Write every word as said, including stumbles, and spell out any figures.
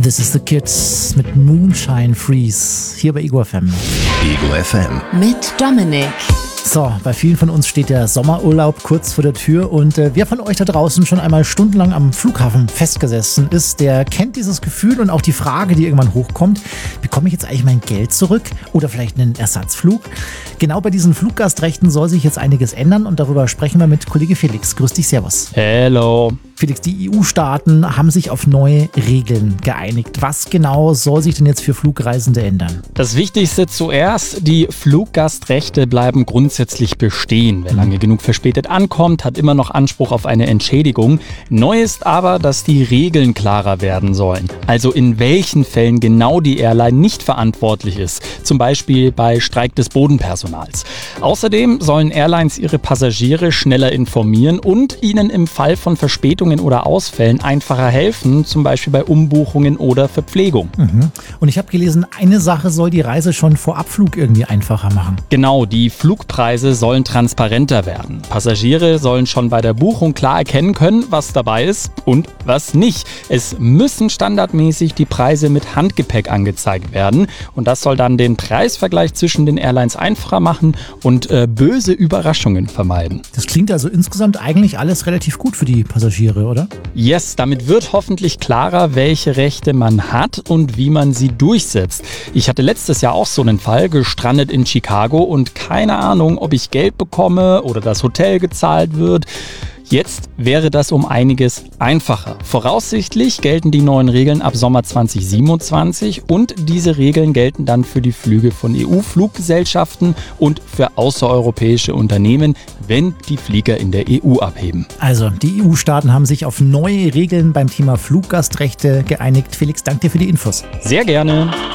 This is the Kids mit Moonshine Freeze hier bei Ego F M. Ego F M mit Dominik. So, bei vielen von uns steht der Sommerurlaub kurz vor der Tür und äh, wer von euch da draußen schon einmal stundenlang am Flughafen festgesessen ist, der kennt dieses Gefühl und auch die Frage, die irgendwann hochkommt: Bekomme ich jetzt eigentlich mein Geld zurück oder vielleicht einen Ersatzflug? Genau bei diesen Fluggastrechten soll sich jetzt einiges ändern und darüber sprechen wir mit Kollege Felix. Grüß dich, servus. Hello. Felix, die E U-Staaten haben sich auf neue Regeln geeinigt. Was genau soll sich denn jetzt für Flugreisende ändern? Das Wichtigste zuerst: Die Fluggastrechte bleiben grundsätzlich bestehen. Wer lange genug verspätet ankommt, hat immer noch Anspruch auf eine Entschädigung. Neu ist aber, dass die Regeln klarer werden sollen. Also in welchen Fällen genau die Airline nicht verantwortlich ist. Zum Beispiel bei Streik des Bodenpersonals. Außerdem sollen Airlines ihre Passagiere schneller informieren und ihnen im Fall von Verspätungen oder Ausfällen einfacher helfen, zum Beispiel bei Umbuchungen oder Verpflegung. Mhm. Und ich habe gelesen, eine Sache soll die Reise schon vor Abflug irgendwie einfacher machen. Genau, die Flugpreise sollen transparenter werden. Passagiere sollen schon bei der Buchung klar erkennen können, was dabei ist und was nicht. Es müssen standardmäßig die Preise mit Handgepäck angezeigt werden und das soll dann den Preisvergleich zwischen den Airlines einfacher machen und äh, böse Überraschungen vermeiden. Das klingt also insgesamt eigentlich alles relativ gut für die Passagiere, oder? Yes, damit wird hoffentlich klarer, welche Rechte man hat und wie man sie durchsetzt. Ich hatte letztes Jahr auch so einen Fall, gestrandet in Chicago und keine Ahnung, ob ich Geld bekomme oder das Hotel gezahlt wird. Jetzt wäre das um einiges einfacher. Voraussichtlich gelten die neuen Regeln ab Sommer zwanzig siebenundzwanzig und diese Regeln gelten dann für die Flüge von E U-Fluggesellschaften und für außereuropäische Unternehmen, wenn die Flieger in der E U abheben. Also, die E U-Staaten haben sich auf neue Regeln beim Thema Fluggastrechte geeinigt. Felix, danke dir für die Infos. Sehr gerne.